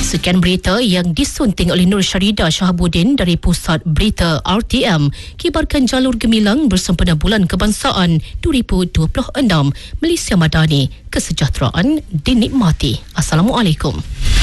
Sekian berita yang disunting oleh Nur Syarida Shahabuddin dari Pusat Berita RTM. Kibarkan jalur gemilang bersempena Bulan Kebangsaan 2026. Malaysia Madani, kesejahteraan dinikmati. Assalamualaikum.